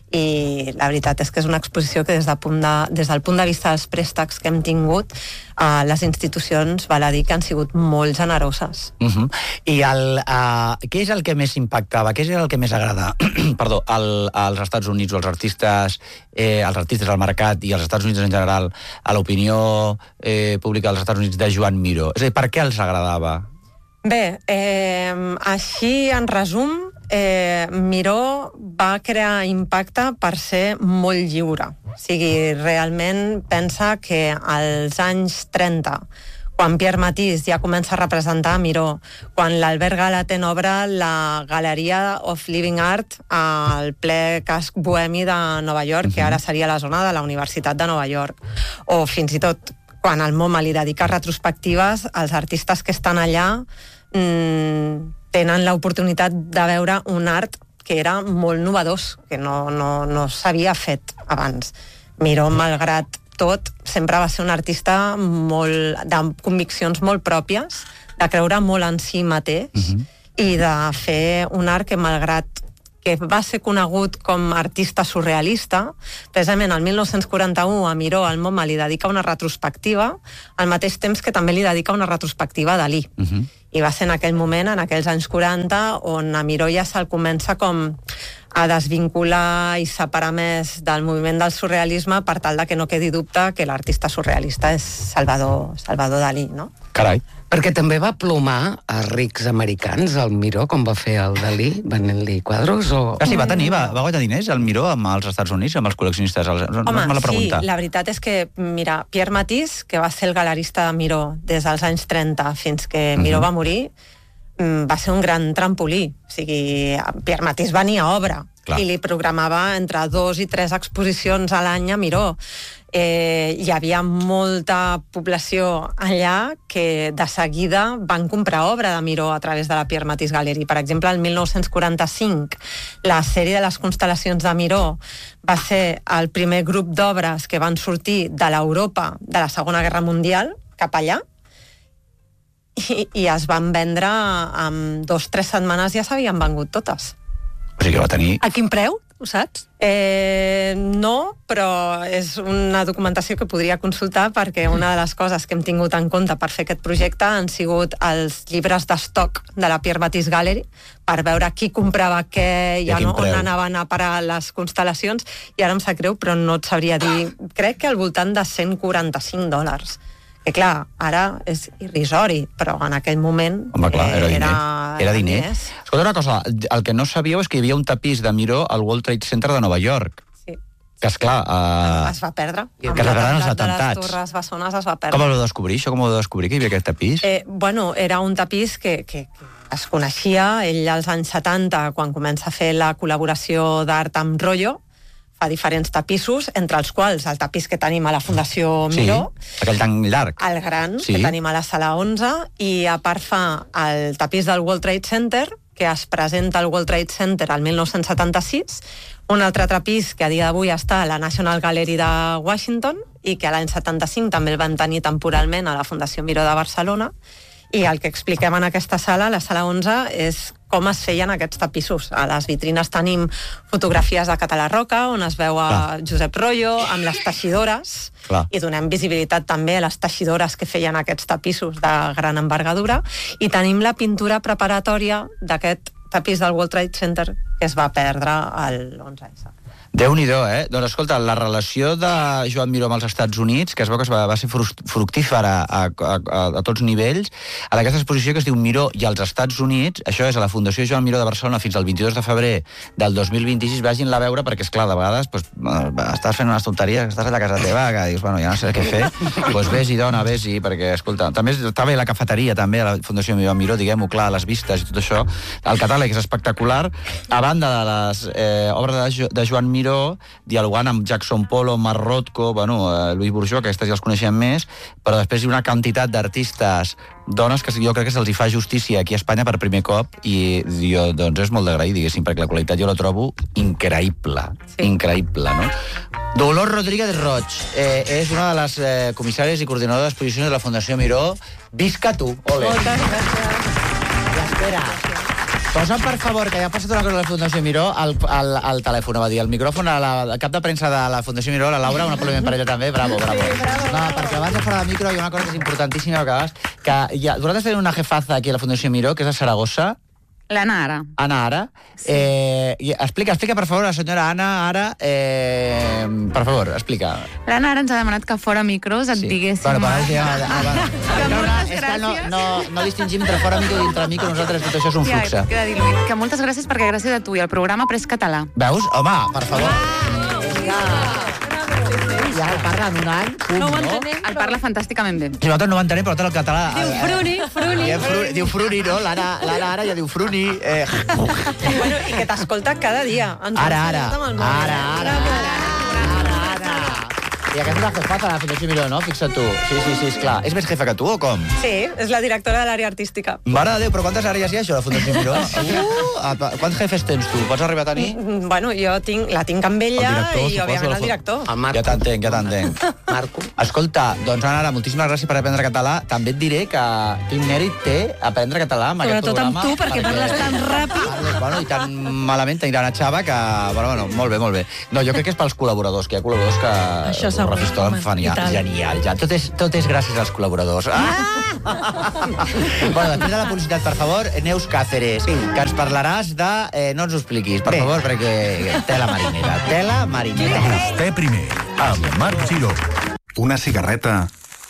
i la veritat és que és una exposició que des, de punt de, des del punt de vista dels préstecs que hem tingut, eh, les institucions, val a dir que han sigut molt generoses. Uh -huh. I el, uh, què és el que més impactava, què és el que més agrada perdó, al, als Estats Units o als artistes, eh, als artistes al mercat i als Estats Units en general, a l'opinió eh, pública dels Estats Units de Joan Miró? És a dir, per què els agradava? Bé, eh, així en resum, eh, Miró va crear impacte per ser molt lliure. O sigui, realment pensa que als anys trenta, quan Pierre Matisse ja comença a representar Miró, quan l'Albert Galaten obre la Galeria of Living Art al ple casc bohemi de Nova York, uh-huh. que ara seria la zona de la Universitat de Nova York, o fins i tot quan el MoMA li dedica retrospectives, els artistes que estan allà mmm, tenen l'oportunitat de veure un art que era molt novedós, que no, no, no s'havia fet abans. Miró, malgrat tot, sempre va ser un artista molt, de conviccions molt pròpies, de creure molt en si mateix, uh-huh. i de fer un art que, malgrat que va ser conegut com artista surrealista, precisament el mil nou-cents quaranta-u a Miró el MoMA li dedica una retrospectiva, al mateix temps que també li dedica una retrospectiva a Dalí. Uh-huh. I va ser en aquell moment, en aquells anys quaranta, on a Miró ja se'l comença com a desvincular i separar més del moviment del surrealisme per tal de que no quedi dubte que l'artista surrealista és Salvador, Salvador Dalí, no? Carai. Perquè també va plomar a rics americans, el Miró, com va fer el Dalí, venent-li quadros, o... Ah, sí, va tenir, va, va guanyar diners, el Miró, amb els Estats Units, amb els col·leccionistes. Home, no sí, la veritat és que, mira, Pierre Matisse, que va ser el galerista de Miró des dels anys trenta fins que Miró uh-huh. va morir, va ser un gran trampolí. O sigui, Pierre Matisse venia a obra. Clar. I li programava entre dos i tres exposicions a l'any a Miró. Eh, hi havia molta població allà que de seguida van comprar obra de Miró a través de la Pierre Matisse Gallery. Per exemple, el mil nou-cents quaranta-cinc, la sèrie de les constel·lacions de Miró va ser el primer grup d'obres que van sortir de l'Europa de la Segona Guerra Mundial cap allà, i, i es van vendre en dos o tres setmanes, ja s'havien vengut totes. O sigui que va tenir... A quin preu? Ho saps? Eh, no, però és una documentació que podria consultar, perquè una de les coses que hem tingut en compte per fer aquest projecte han sigut els llibres d'estoc de la Pierre Matisse Gallery, per veure qui comprava què, ja no, on anaven a parar les constel·lacions, i ara em sap greu, però no et sabria dir... Crec que al voltant de cent quaranta-cinc dòlars. Que clar, ara és irrisori, però en aquell moment... Home, clar, era diner. Era, era diner. Diners. Escolta una cosa, el que no sabíeu és que hi havia un tapís de Miró al World Trade Center de Nova York. Sí. Que, esclar... Uh... Es va perdre. Que es va perdre en els atemptats. De les Torres Bessones es va perdre. Com ho vau descobrir, això? Com ho vau descobrir, que hi havia aquest tapís? Eh, bueno, era un tapís que, que, que es coneixia. Ell als anys setanta, quan comença a fer la col·laboració d'art amb Rollo, fa diferents tapissos, entre els quals el tapís que tenim a la Fundació Miró, sí, aquell tan llarg, el gran, sí, que tenim a la sala onze, i a part fa el tapís del World Trade Center, que es presenta al World Trade Center al mil nou-cents setanta-sis, un altre tapís que a dia d'avui està a la National Gallery de Washington i que a l'any setanta-cinc també el vam tenir temporalment a la Fundació Miró de Barcelona, i el que expliquem en aquesta sala, la sala onze, és com es feien aquests tapissos. A les vitrines tenim fotografies de Català Roca, on es veu a Clar. Josep Rollo, amb les teixidores, Clar. I donem visibilitat també a les teixidores que feien aquests tapissos de gran envergadura, i tenim la pintura preparatòria d'aquest tapís del World Trade Center que es va perdre l'onze esse. Déu-n'hi-do, eh? Doncs escolta, la relació de Joan Miró amb els Estats Units, que es veu que va, va ser fructífera a, a, a, a tots nivells, a aquesta exposició que es diu Miró i els Estats Units, això és a la Fundació Joan Miró de Barcelona fins al vint-i-dos de febrer del dos mil vint-i-sis, vagin-la a veure, perquè, esclar, de vegades pues, estàs fent unes tonteries, estàs allà a casa teva, que dius, bueno, ja no sé què fer, doncs pues vés-hi, dona, vés-hi, perquè, escolta, també està bé la cafeteria, també, a la Fundació Joan Miró, diguem-ho clar, les vistes i tot això, el catàleg és espectacular, a banda de les eh, obres de, jo, de Joan Miró, dialogant amb Jackson Pollock, Marc Rothko, bueno, eh, Louis Bourgeois, que aquestes ja els coneixem més, però després hi ha una quantitat d'artistes, dones, que jo crec que se'ls hi fa justícia aquí a Espanya per primer cop, i jo, doncs, és molt d'agrair, diguéssim, perquè la qualitat jo la trobo increïble, sí. increïble, no? Dolors Rodríguez Roig, eh, és una de les eh, comissàries i coordinadores d'exposicions de la Fundació Miró. Visca tu, ole! Moltes gràcies. I espera, Posa'm, per favor, que ja ha passat una cosa a la Fundació Miró, al, al, al telèfon, va dir, el micròfon a la al cap de premsa de la Fundació Miró, la Laura, un aplaudiment per ella també, bravo, bravo. Sí, bravo. No, perquè abans de fora de micro hi ha una cosa que és importantíssima, que, que ja, vosaltres teniu una jefaza aquí a la Fundació Miró, que és a Saragossa. L'Anna Ara. Anna Ara. Sí. Eh, explica, explica, per favor, la senyora Anna Ara. Eh, per favor, explica. L'Anna Ara ens ha demanat que fora micros et sí. diguéssim... Bueno, va, ja, ja, ja, que moltes gràcies. No, no, no distingim entre fora micro i entre micro, nosaltres tot això és un ja, fluxe. Ja, que moltes gràcies perquè gràcies a tu i al programa ha après català. Veus? Home, per favor. Ah, ja el parla en un any. Punt, no ho entenem, no? El parla fantàsticament bé. Si nosaltres no ho entenem, però tot el català... Diu fruni, fruni. fruni diu fruni, no? L'Ara ara ja diu fruni. Eh. Bueno, i que t'escolta cada dia. Ens ara, ara. Ara, ara. Ara, ara. I aquesta és la jefata de la Fundació Miró, no? Fixa't tu. Sí, sí, sí, esclar. És més jefa que tu, o com? Sí, és la directora de l'àrea artística. Mare de Déu, però quantes àrees hi ha, això, la Fundació Miró? Uh, quants jefes tens tu? Pots arribar a tenir? Bueno, jo tinc, la tinc amb ella director, i, òbviament, el director. El Marco. Ja t'entenc, ja t'entenc. Marco. Escolta, doncs, Anna, moltíssimes gràcies per aprendre català. També et diré que quin mèrit té aprendre català amb aquest programa. Sobretot amb tu, perquè, perquè parles tan ràpid. Parles, bueno, i tan malament tenir la Xava que... Bueno, bueno, molt bé, molt bé. No, jo crec que és pels col·laboradors, que hi ha col·laboradors que... Això segur. Refistolen fan ja, genial, ja. Tot és, tot és gràcies als col·laboradors. Ah! Bueno, després de la publicitat, per favor, Neus Cáceres, que ens parlaràs de... Eh, no ens ho expliquis, per favor, perquè... Tela marinera, tela marinera. Vostè primer, amb Marc Giró. Una cigarreta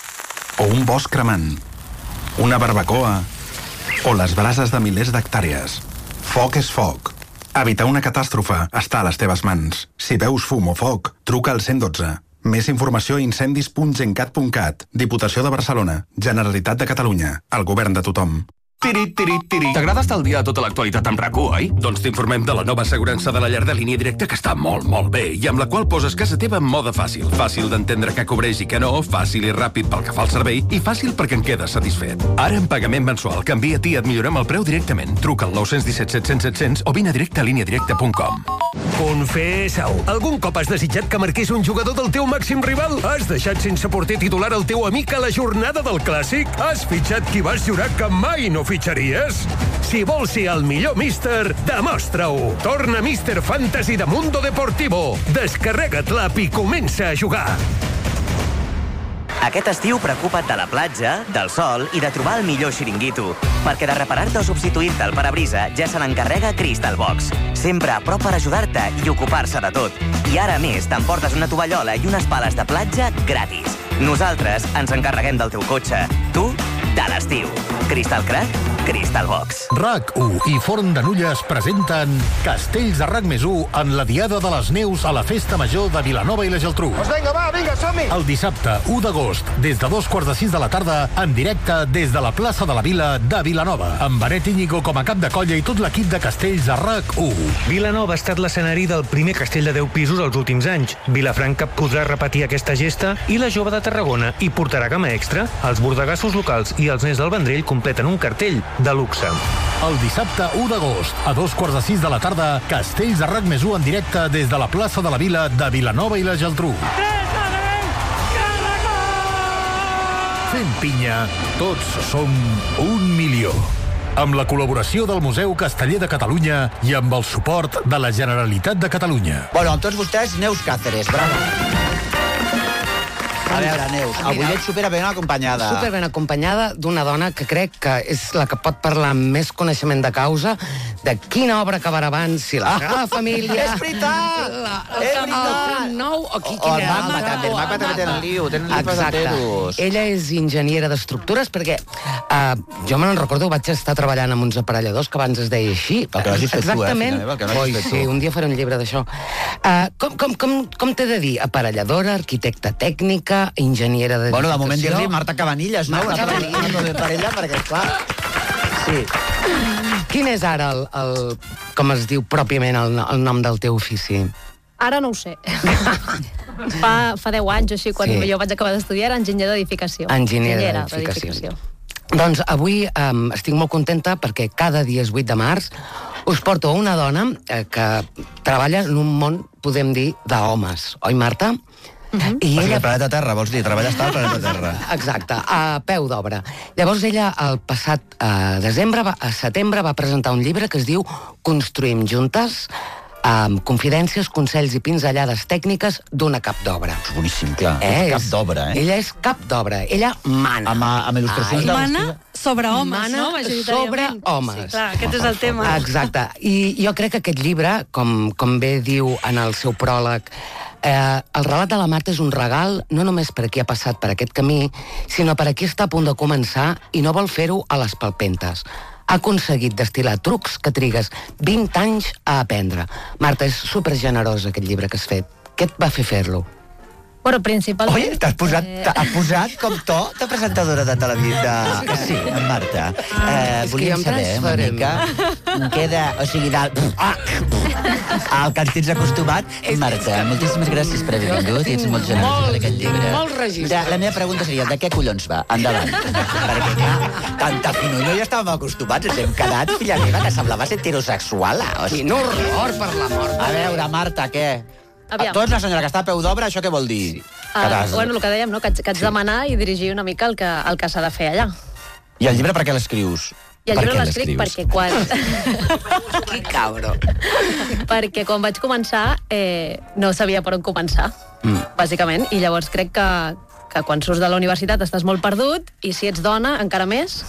o un bosc cremant, una barbacoa o les brases de milers d'hectàrees. Foc és foc. Evitar una catàstrofe està a les teves mans. Si veus fum o foc, truca al cent dotze. Més informació a incendis punt gencat punt cat. Diputació de Barcelona. Generalitat de Catalunya. El govern de tothom. Tiri, tiri, tiri. T'agrada estalviar tota l'actualitat amb RAC u, oi? Doncs t'informem de la nova assegurança de la llar de línia directa que està molt, molt bé i amb la qual poses casa teva en mode fàcil. Fàcil d'entendre què cobreix i què no, fàcil i ràpid pel que fa al servei i fàcil perquè en quedes satisfet. Ara en pagament mensual, canvia-t'hi i et millorem el preu directament. Truca al nou un set set cents set cents o vine a directe a línia directa punt com. Confessa-ho. Algun cop has desitjat que marqués un jugador del teu màxim rival? Has deixat sense porter titular el teu amic a la jornada del Clàssic? Has fitxat qui vas jurar que mai no fitxaries? Si vols ser el millor míster, demostra-ho! Torna Míster Fantasy de Mundo Deportivo. Descarrega't l'app i comença a jugar. Aquest estiu preocupa't de la platja, del sol i de trobar el millor xiringuito. Perquè de reparar-te o substituir-te el parabrisa ja se n'encarrega Crystal Box. Sempre a prop per ajudar-te i ocupar-se de tot. I ara a més t'emportes una tovallola i unes pales de platja gratis. Nosaltres ens encarreguem del teu cotxe. Tu, de l'estiu. Crystal Crack, Crystal Box. RAC u i Forn de Nulles presenten Castells de RAC més u en la Diada de les Neus a la Festa Major de Vilanova i la Geltrú. Pues vinga, va, vinga, som-hi! El dissabte u d'agost, des de dos quarts de sis de la tarda, en directe des de la plaça de la Vila de Vilanova, amb Benet Íñigo com a cap de colla i tot l'equip de Castells de RAC u. Vilanova ha estat l'escenari del primer castell de deu pisos als últims anys. Vilafranca podrà repetir aquesta gesta i la Jove de Tarragona hi portarà cama extra. Els bordegassos locals i els nens del Vendrell completen un cartell de luxe. El dissabte u d'agost, a dos quarts de sis de la tarda, Castells de RAC més u en directe des de la plaça de la Vila de Vilanova i la Geltrú. Fent pinya, tots som un milió. Amb la col·laboració del Museu Casteller de Catalunya i amb el suport de la Generalitat de Catalunya. Bueno, amb tots vostès, Neus Cáceres, bravo. A veure, Neus, avui ets superben acompanyada. Superben acompanyada d'una dona que crec que és la que pot parlar amb més coneixement de causa de quina obra acabarà abans, si la Sagrada Família... És veritat! La, és veritat! El nou, o qui, o quina el Magma també, el Magma també tenen lío, tenen lío presenteros. Ella és enginyera d'estructures perquè uh, jo me'n recordo, vaig estar treballant amb uns aparelladors que abans es deia així. Pel que no hagis fet tu, eh? Exactament. Oi, sí, un dia faré un llibre d'això. Uh, com com, com, com t'he de dir? Aparelladora, arquitecta tècnica, enginyera de... Bueno, de moment dir-li Marta Cabanillas, no? Marta Cabanillas. Per ella, perquè, clar... Sí. Quin és ara el, el com es diu pròpiament el, el nom del teu ofici? Ara no ho sé. fa, fa deu anys o així, quan sí. jo vaig acabar d'estudiar, era enginyer d'edificació. Enginyera d'edificació. Doncs avui um, estic molt contenta perquè cada dia és vuit de març us porto una dona eh, que treballa en un món, podem dir, d'homes. Oi, Marta? Uh-huh. I o sigui, ella... el planeta Terra, vols dir? Treballa està al planeta Terra. Exacte, a peu d'obra. Llavors ella, el passat eh, desembre, va, a setembre, va presentar un llibre que es diu Construïm juntes, amb confidències, consells i pinzellades tècniques d'una cap d'obra. Boníssim, clar. Eh, és cap d'obra, eh? Ella és cap d'obra. Ella mana. Amb, amb il·lustracions de... Mana sobre homes, mana no? sobre homes. Sí, clar, aquest és el tema. Exacte. I jo crec que aquest llibre, com, com bé diu en el seu pròleg, eh, el relat de la Marta és un regal no només per a qui ha passat per aquest camí, sinó per a qui està a punt de començar i no vol fer-ho a les palpentes. Ha aconseguit destil·lar trucs que trigues vint anys a aprendre. Marta, és supergenerós aquest llibre que has fet. Què et va fer fer-lo? Bueno, principalment... Oi, t'has posat, t'ha posat com to de presentadora de televisió. De... Sí, en Marta. Eh, volíem saber una mica queda, o sigui, del... Ah, al que ens tens acostumat. Marta, moltíssimes gràcies per haver vingut i ets molt generosa per aquest llibre. Molt registre. La meva pregunta seria, de què collons va? Endavant. Perquè, clar, tanta finor ja estàvem acostumats, ens hem quedat, filla meva, que semblaves heterosexual. Quin horror, per la mort. A veure, Marta, què? Aviam. Tu ets una senyora que està a peu d'obra, això què vol dir? Sí. Uh, bueno, el que dèiem, no? que, que haig de manar i dirigir una mica el que, el que s'ha de fer allà. I el llibre per què l'escrius? I el llibre l'escric perquè quan... Que cabro. perquè quan vaig començar eh, no sabia per on començar, mm. bàsicament, i llavors crec que, que quan surts de la universitat estàs molt perdut, i si ets dona encara més,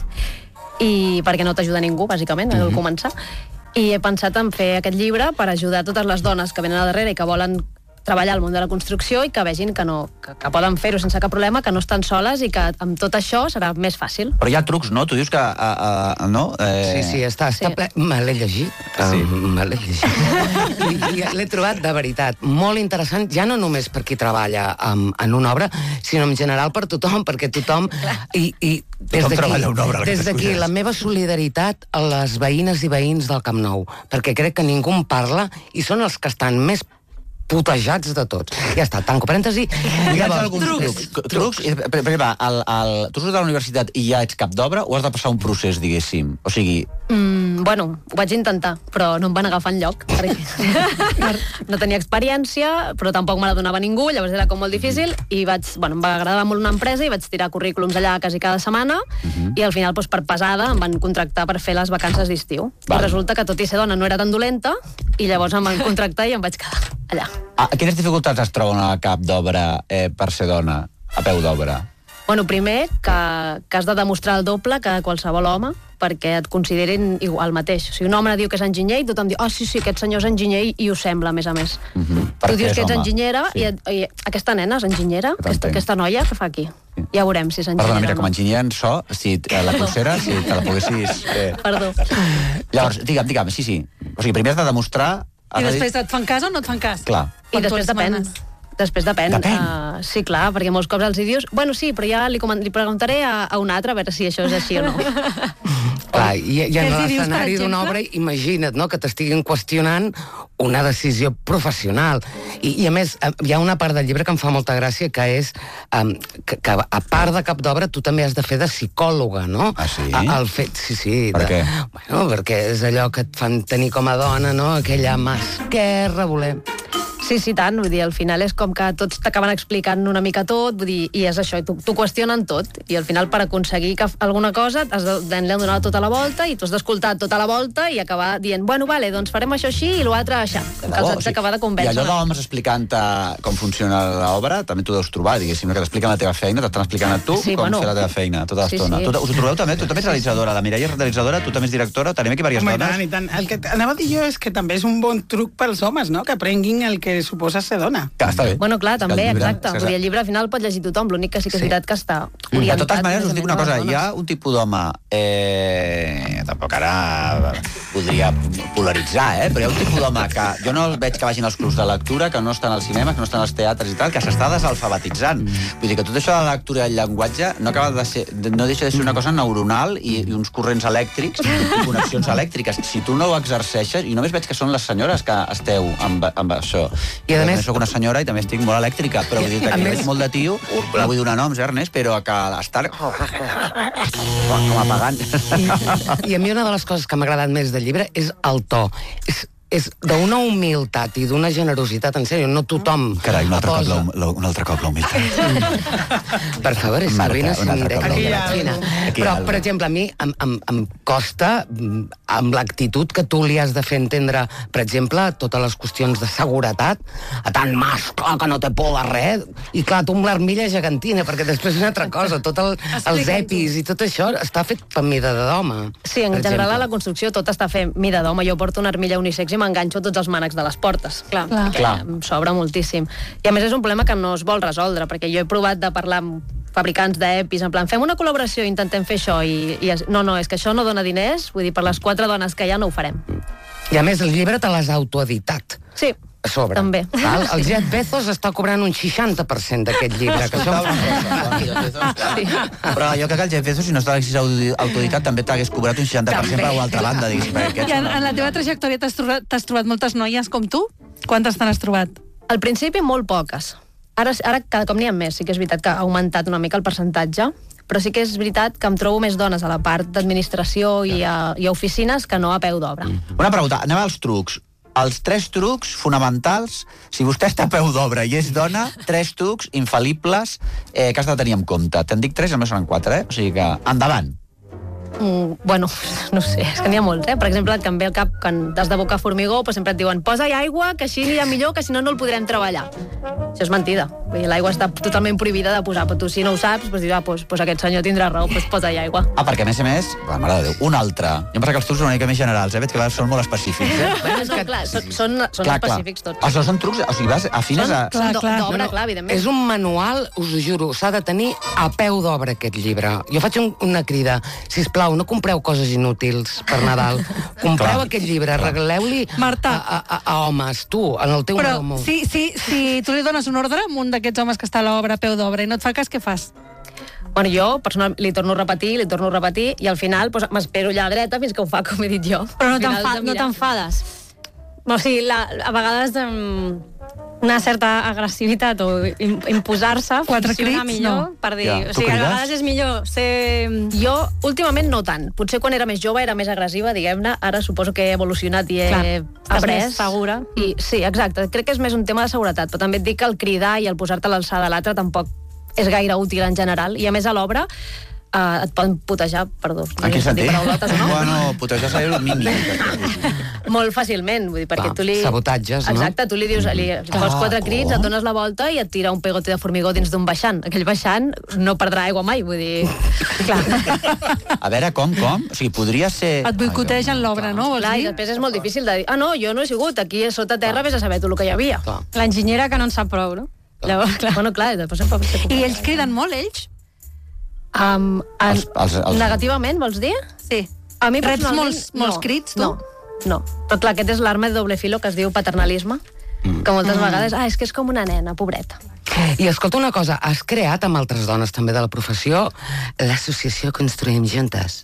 i perquè no t'ajuda ningú, bàsicament, al mm-hmm. començar. I he pensat en fer aquest llibre per ajudar totes les dones que venen a darrere i que volen treballar al món de la construcció i que vegin que, no, que, que poden fer-ho sense cap problema, que no estan soles i que amb tot això serà més fàcil. Però hi ha trucs, no? Tu dius que... Uh, uh, no? Eh... Sí, sí, està, està sí. ple... Me l'he llegit. Sí. Um, me l'he llegit. I, i l'he trobat, de veritat, molt interessant, ja no només per qui treballa um, en una obra, sinó en general per tothom, perquè tothom... I, i des d'aquí, des d'aquí, la meva solidaritat a les veïnes i veïns del Camp Nou, perquè crec que ningú en parla i són els que estan més putejats de tots. Ja està, tanco parèntesi. Llavors, trucs. Trucs. trucs. Per exemple, el, el, tu surts de la universitat i ja ets cap d'obra o has de passar un procés, diguéssim? O sigui... Mm, bueno, ho vaig intentar, però no em van agafar enlloc. No tenia experiència, però tampoc me la donava ningú, llavors era com molt difícil, i vaig, bueno, em va agradar molt una empresa i vaig tirar currículums allà quasi cada setmana, uh-huh. i al final, doncs, per pesada, em van contractar per fer les vacances d'estiu. I resulta que, tot i ser dona, no era tan dolenta, i llavors em van contractar i em vaig quedar allà. Ah, quines dificultats es troben a cap d'obra eh, per ser dona, a peu d'obra? Bueno, primer, que, que has de demostrar el doble que qualsevol home, perquè et considerin igual mateix. O sigui, un home diu que és enginyer i tothom diu, oh, sí, sí, aquest senyor és enginyer i ho sembla, a més a més. Uh-huh. Tu dius que ets home. enginyera sí. i, et, i aquesta nena és enginyera, aquesta, aquesta noia, què fa aquí? Sí. Ja veurem si és enginyera. Perdona, mira, no. com a enginyer en so, si la pulsera, si te la poguessis... Eh... Perdó. Llavors, digue'm, digue'm, sí, sí. O sigui, primer has de demostrar... I després et fan cas o no et fan cas? Clar. I després depèn. Després depèn. Depèn. Uh, sí, clar, perquè molts cops els hi dius, bueno, sí, però ja li, li preguntaré a, a un altre a veure si això és així o no. Clar, i, i en l'escenari d'una obra, imagina't, no?, que t'estiguin qüestionant una decisió professional. I, I, a més, hi ha una part del llibre que em fa molta gràcia, que és um, que, que a part de cap d'obra tu també has de fer de psicòloga, no? Ah, sí? A, el fet, sí, sí. Per de, què? Bueno, perquè és allò que et fan tenir com a dona, no?, aquella mà esquerra, voler... Sí, sí, tant, vull dir, al final és com que tots t'acaben explicant una mica tot, vull dir, i és això, i t'ho qüestionen tot, i al final per aconseguir que alguna cosa has de, de donar tota la volta, i tu has d'escoltar tota la volta i acabar dient, bueno, vale, doncs farem això així i l'altre això, que els has d'acabar de convèncer. I allò d'homes explicant com funciona l'obra, també t'ho deus trobar, diguéssim, que t'expliquen la teva feina, t'estan explicant a tu sí, com bueno, fer la teva feina, tota l'estona. Sí, sí. Us ho trobeu també? Tu també ets realitzadora, la Mireia és realitzadora, tu també ets directora, tenim aquí diverses Home, dones. Tant, i tant. El que anava a dir jo és que també és un bon truc pels homes, no?, que aprenguin el que suposa ser dona. Que està bé. Bueno, clar, també, llibre, exacte. Vull dir, el llibre al final pot llegir tothom, l'únic que sí que és sí. veritat que està orientat. De totes maneres, us dic una cosa, hi ha un tipus d'home, eh, tampoc ara podria polaritzar, eh, però hi ha un tipus d'home que jo no veig que vagin als clubs de lectura, que no estan als cinemes, que no estan als teatres i tal, que s'està desalfabetitzant. Mm. Vull dir que tot això de la lectura i el llenguatge no acaba de ser, no deixa de ser una cosa neuronal i, i uns corrents elèctrics i connexions elèctriques. Si tu no ho exerceixes, i només veig que són les senyores que esteu amb, amb això. I a més, soc una senyora i també estic molt elèctrica, però vull dir que veig molt de tio, no vull donar noms, eh, Ernest, però que estar com apagant. I, I a mi una de les coses que m'ha agradat més del llibre és el to. És és d'una humilitat i d'una generositat, en sèrio, no tothom... Carai, un altre, posa... cop, la, un altre cop la humilitat. Per favor, és Sabrina Sindec. Aquí Però, per exemple, a mi em, em, em costa, amb l'actitud que tu li has de fer entendre, per exemple, totes les qüestions de seguretat, a tant mascle que no té por de res, i clar, tu amb l'armilla gegantina, perquè després és una altra cosa, tot el, els epis i tot això està fet per mida d'home. Sí, en general a la construcció tot està fet mida d'home. Jo porto una armilla unisex i m'enganxo tots els mànecs de les portes. Clar, clar. clar. Em sobra moltíssim. I a més és un problema que no es vol resoldre, perquè jo he provat de parlar amb fabricants d'epis, en plan, fem una col·laboració, intentem fer això, i, i es, no, no, és que això no dona diners, vull dir, per les quatre dones que hi ha no ho farem. I a més, el llibre te l'has autoeditat. Sí. A sobre. També. Val? El Jeff Bezos està cobrant un seixanta per cent d'aquest llibre. Que som... sí. Però jo crec que el Jeff Bezos, si no estàs autoeditat, també t'hagués cobrat un seixanta per cent per l'altra banda. Diguis, I en, en la teva trajectòria t'has trobat, t'has trobat moltes noies com tu? Quantes te n'has trobat? Al principi, molt poques. Ara, ara cada cop n'hi ha més. Sí que és veritat que ha augmentat una mica el percentatge, però sí que és veritat que em trobo més dones a la part d'administració i, a, i a oficines que no a peu d'obra. Una pregunta, anem als trucs. Els tres trucs fonamentals, si vostè està a peu d'obra i és dona, tres trucs infal·libles eh, que has de tenir en compte. Te'n dic tres, només seran quatre, eh? O sigui que, endavant. Mm, bueno, no sé, és que n'hi ha molts, eh? Per exemple, que em ve al cap quan has d'abocar formigó, però sempre et diuen posa-hi aigua, que així anirà millor, que si no, no el podrem treballar. Això és mentida. L'aigua està totalment prohibida de posar, però tu si no ho saps, doncs dius, ah, doncs, doncs aquest senyor tindrà raó, doncs posa-hi aigua. Ah, perquè a més a més, oh, mare de Déu, un altre. Jo em penso que els trucs són una mica més generals, eh? Veig que són molt específics, eh? Bueno, no, clar, són, són, són clar, específics tots. Això són trucs, o sigui, vas, afines a... Són d'obra, clar, evidentment. És un manual, us ho juro, s'ha de tenir a peu d'obra aquest llibre. Jo faig un, una crida, sisplau, no compreu coses inútils per Nadal. Compreu clar, aquest llibre, regaleu-li a, a, a, a homes, tu, en el teu Però nom. si, si, si tu li dones un ordre a un d'aquests homes que està a l'obra, a peu d'obra, i no et fa cas, què fas? Bueno, jo personal, li torno a repetir, li torno a repetir, i al final pues, m'espero allà a dreta fins que ho fa, com he dit jo. Però no t'enfades? O sigui, la, a vegades um, una certa agressivitat o imposar-se funciona millor, no? Per dir, ja. O sigui, a vegades és millor ser... Jo, últimament, no tant. Potser quan era més jove era més agressiva, diguem-ne, ara suposo que he evolucionat i he Clar, après. més segura. I, sí, exacte. Crec que és més un tema de seguretat, però també et dic que el cridar i el posar-te a l'alçada de l'altre tampoc és gaire útil en general, i a més a l'obra Uh, et poden putejar, perdó. En quin sentit? No? Bueno, putejar seria el mínim. Molt fàcilment, vull dir, perquè Va, tu li... sabotatges, no? Exacte, tu li dius, li fos quatre crits, et dones la volta i et tira un pegote de formigó dins d'un baixant. Aquell baixant no perdrà aigua mai, vull dir... Clar. A veure, com, com? O sigui, podria ser... Et boicotegen l'obra, no? Vols Clar, dir? I després és molt difícil de dir, ah, no, jo no he sigut, aquí a sota terra vés a saber tu el que hi havia. L'enginyera que no en sap prou, no? Llavors, clar. Bueno, clar, després em pot... I ells criden molt, ells? Um, en, els, els, els... Negativament, vols dir? Sí. A mi Reps personalment... molts, molts no, crits, tu? No, no. Però clar, aquest és l'arma de doble filo que es diu paternalisme, mm. que moltes mm. vegades, ah, és que és com una nena, pobreta. I escolta una cosa, has creat amb altres dones també de la professió l'associació Construïm Juntes.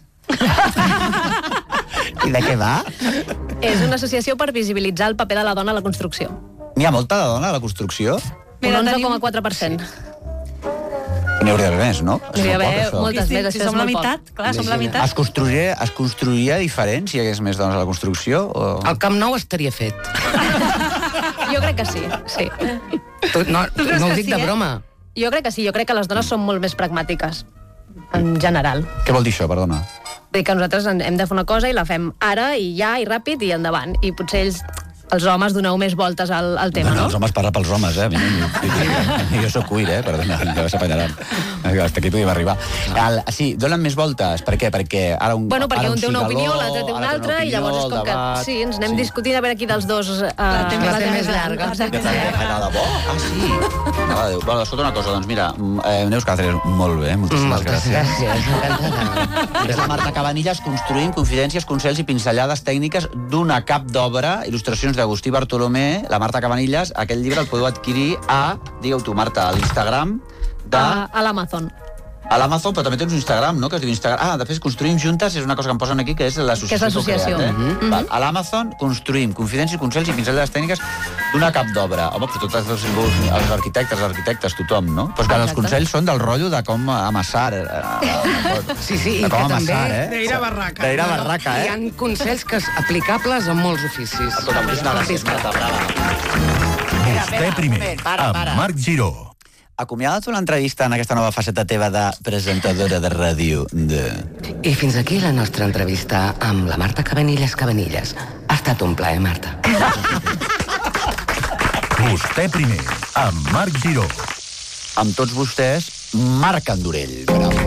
I de què va? És una associació per visibilitzar el paper de la dona a la construcció. N'hi ha molta de dona a la construcció? Un onze coma quatre per cent. N'hi hauria d'haver més, no? N'hi hauria d'haver moltes més. Si som la meitat, clar, som la meitat. Es construiria, es construiria diferent si hi hagués més dones a la construcció? O... El Camp Nou estaria fet. Jo crec que sí, sí. Tu, no, no ho dic de broma. Jo crec que sí, jo crec que les dones són molt més pragmàtiques, en general. Què vol dir això, perdona? Vull dir que nosaltres hem de fer una cosa i la fem ara i ja, i ràpid i endavant. I potser ells... els homes doneu més voltes al, al tema, no? no? Els homes parla pels homes, eh? Jo sóc cuir, eh? Perdona, ja s'apanyaran. Hasta aquí podíem arribar. El, sí, donen més voltes. Per què? Perquè ara un Bueno, perquè un un té una cigaló, opinió, l'altre té una altra, i llavors és com que... Sí, ens anem sí. discutint a veure qui dels dos... Uh, la té més, la té més llarga. llarga. Ah, de bo? Ah, sí? No, adéu. Bueno, escolta una cosa, doncs mira, eh, Neus Cáceres, molt bé, moltíssimes Moltes gràcies. gràcies. És la Marta Cabanillas, construint confidències, consells i pinzellades tècniques d'una cap d'obra, il·lustracions d'Agustí Bartolomé, la Marta Cabanillas. Aquest llibre el podeu adquirir a, digue-ho tu, Marta, a l'Instagram de... A, a l'Amazon. A l'Amazon, però també tens un Instagram, no?, que es diu Instagram. Ah, després Construïm Juntes és una cosa que em posen aquí, que és l'associació. Que és l'associació. Eh? Mm -hmm. A l'Amazon, Construïm, confidències, consells i pinzellades tècniques D'una cap d'obra. Home, però tots els, els arquitectes, els arquitectes, tothom, no? Però que els consells són del rotllo de com amassar. Sí, sí, de i com que també... amassar, eh? D'ira barraca. D'ira barraca, eh? Hi ha consells que és aplicables a molts oficis. A tota una Marta, brava. Vostè primer, amb Marc Giró. Acomiada't una entrevista en aquesta nova faceta teva de presentadora de ràdio de... I fins aquí la nostra entrevista amb la Marta Cabanillas Cabanillas. Ha estat un plaer, Marta. Vostè primer, amb Marc Giró. Amb tots vostès, Marc Andorell. Bravo.